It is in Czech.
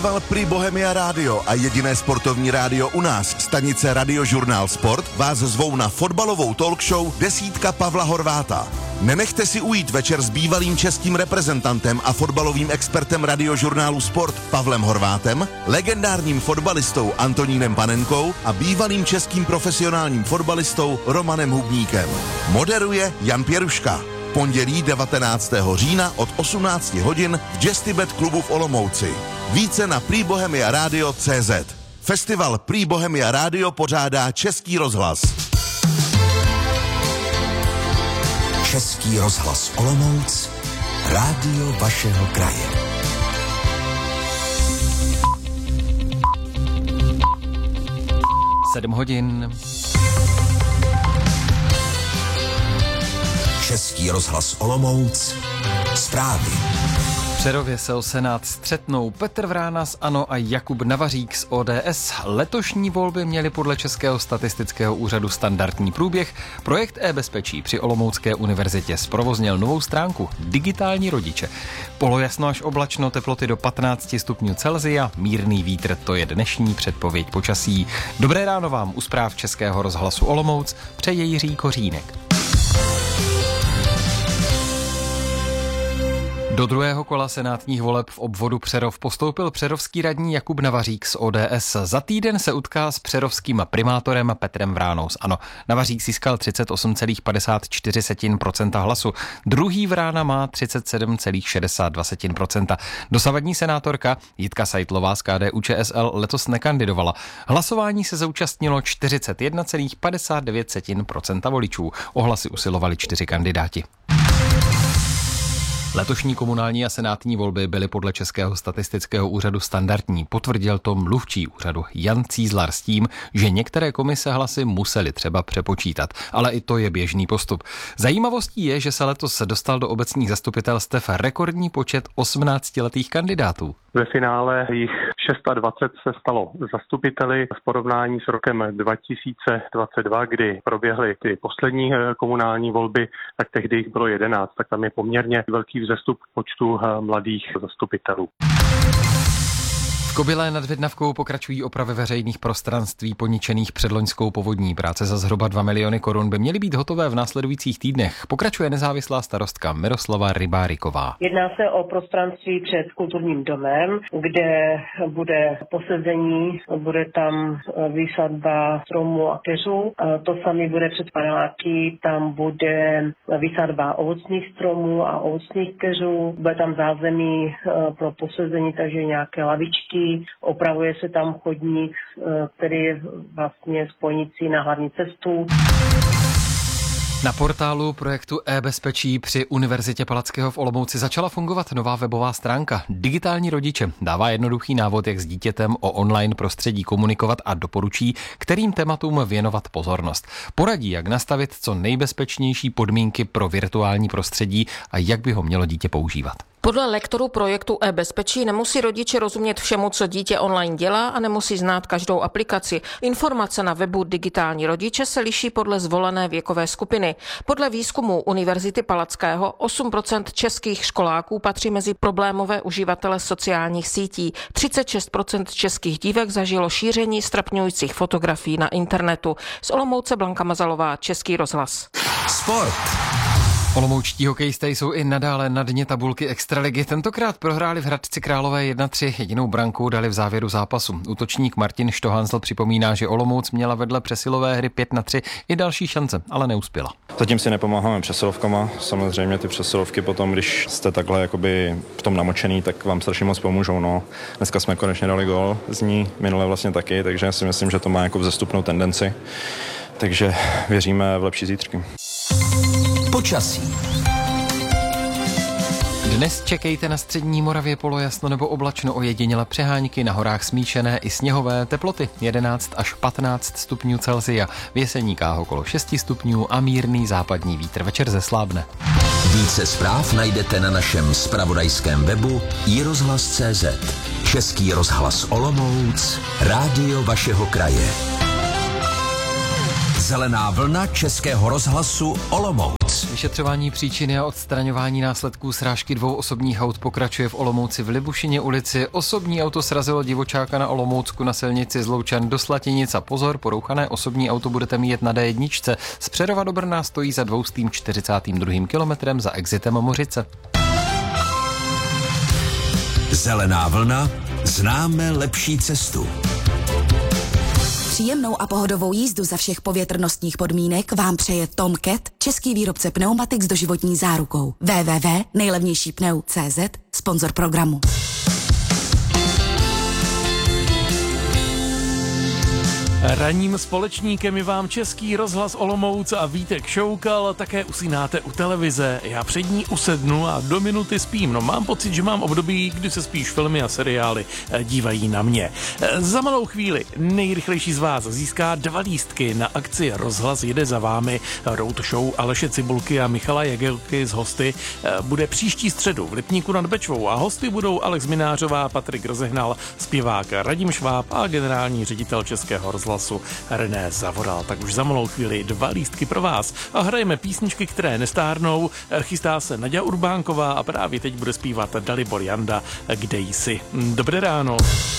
Prý Bohemia Rádio a jediné sportovní rádio u nás, stanice Radiožurnál Sport, vás zvou na fotbalovou talk show Desítka Pavla Horváta. Nenechte si ujít večer s bývalým českým reprezentantem a fotbalovým expertem Radiožurnálu Sport Pavlem Horvátem, legendárním fotbalistou Antonínem Panenkou a bývalým českým profesionálním fotbalistou Romanem Hubníkem. Moderuje Jan Pěruška. Pondělí 19. října od 18 hodin v Jestybet klubu v Olomouci. Více na prýbohemiaradio.cz. Festival Prý Bohemia Rádio pořádá Český rozhlas. Český rozhlas Olomouc, rádio vašeho kraje. Sedm hodin. Český rozhlas Olomouc, zprávy. V Přerově se o Senát střetnou Petr Vrána z ANO a Jakub Navařík z ODS. Letošní volby měly podle Českého statistického úřadu standardní průběh. Projekt e-bezpečí při Olomoucké univerzitě zprovoznil novou stránku Digitální rodiče. Polojasno až oblačno, teploty do 15 stupňů Celsia, mírný vítr, to je dnešní předpověď počasí. Dobré ráno vám u zpráv Českého rozhlasu Olomouc přeje Jiří Kořínek. Do druhého kola senátních voleb v obvodu Přerov postoupil přerovský radní Jakub Navařík z ODS. Za týden se utká s přerovským primátorem Petrem Vránou z ANO. Navařík získal 38,54% hlasu. Druhý Vrána má 37,62%. Dosavadní senátorka Jitka Seitlová z KDU-ČSL letos nekandidovala. Hlasování se zúčastnilo 41,59% voličů. O hlasy usilovali 4 kandidáti. Letošní komunální a senátní volby byly podle Českého statistického úřadu standardní. Potvrdil to mluvčí úřadu Jan Cízlar s tím, že některé komise hlasy museli třeba přepočítat, ale i to je běžný postup. Zajímavostí je, že se letos dostal do obecních zastupitelstev rekordní počet 18letých kandidátů. Ve finále jich 26 se stalo zastupiteli v porovnání s rokem 2022, kdy proběhly ty poslední komunální volby, tak tehdy jich bylo 11, tak tam je poměrně velký vzestup počtu mladých zastupitelů. V Kobylé nad Vidnavkou pokračují opravy veřejných prostranství poničených předloňskou povodní. Práce za zhruba 2 miliony korun by měly být hotové v následujících týdnech. Pokračuje nezávislá starostka Miroslava Rybáriková. Jedná se o prostranství před kulturním domem, kde bude posezení, bude tam výsadba stromů a keřů. To samé bude před paneláky, tam bude výsadba ovocných stromů a ovocných keřů. Bude tam zázemí pro posezení, takže nějaké lavičky. Opravuje se tam chodník, který je vlastně spojnicí na hlavní cestu. Na portálu projektu e-bezpečí při Univerzitě Palackého v Olomouci začala fungovat nová webová stránka Digitální rodiče. Dává jednoduchý návod, jak s dítětem o online prostředí komunikovat a doporučí, kterým tématům věnovat pozornost. Poradí, jak nastavit co nejbezpečnější podmínky pro virtuální prostředí a jak by ho mělo dítě používat. Podle lektorů projektu e-bezpečí nemusí rodiče rozumět všemu, co dítě online dělá a nemusí znát každou aplikaci. Informace na webu Digitální rodiče se liší podle zvolené věkové skupiny. Podle výzkumu Univerzity Palackého 8% českých školáků patří mezi problémové uživatele sociálních sítí. 36% českých dívek zažilo šíření strapňujících fotografií na internetu. Z Olomouce Blanka Mazalová, Český rozhlas. Sport. Olomoučtí hokejisté jsou i nadále na dně tabulky extraligy. Tentokrát prohráli v Hradci Králové 1-3, jedinou branku dali v závěru zápasu. Útočník Martin Štohansl připomíná, že Olomouc měla vedle přesilové hry 5-3 i další šance, ale neuspěla. Zatím si nepomáháme přesilovkama. Samozřejmě ty přesilovky potom, když jste takhle jakoby v tom namočený, tak vám strašně moc pomůžou. No. Dneska jsme konečně dali gól z ní, minule vlastně taky, takže já si myslím, že to má jako vzestupnou tendenci. Takže věříme v lepší zítřky. Počasí. Dnes čekejte na střední Moravě polojasno nebo oblačno, ojediněle přehánky, na horách smíšené i sněhové, teploty 11 až 15 stupňů Celsia, v Jeseníkách okolo 6 stupňů a mírný západní vítr, večer zeslábne. Více zpráv najdete na našem zpravodajském webu iRozhlas.cz. Český rozhlas Olomouc, rádio vašeho kraje. Zelená vlna Českého rozhlasu Olomouc. Vyšetřování příčiny a odstraňování následků srážky 2 osobních aut pokračuje v Olomouci v Libušině ulici. Osobní auto srazilo divočáka na Olomoucku na silnici z Loučan do Slatinic a pozor, porouchané osobní auto budete mít na D1. Z Přerova do Brna stojí za 242. kilometrem za exitem Mořice. Zelená vlna, známe lepší cestu. Příjemnou a pohodovou jízdu za všech povětrnostních podmínek vám přeje Tom Cat, český výrobce pneumatik s doživotní zárukou. www.nejlevnějšípneu.cz, sponzor programu. Ranním společníkem je vám Český rozhlas Olomouc a Vítek Šoukal, také usínáte u televize. Já před ní usednu a do minuty spím. No mám pocit, že mám období, kdy se spíš filmy a seriály dívají na mě. Za malou chvíli nejrychlejší z vás získá 2 lístky na akci Rozhlas jede za vámi. Road show Aleše Cibulky a Michala Jagelky z hosty bude příští středu v Lipníku nad Bečvou a hosty budou Alex Minářová, Patrik Rozehnal, zpěvák Radim Šváb a generální ředitel Českého rozhlasu René Zavoral. Tak už za malou chvíli 2 lístky pro vás a hrajeme písničky, které nestárnou. Chystá se Naďa Urbánková a právě teď bude zpívat Dalibor Janda Kde jsi. Dobré ráno.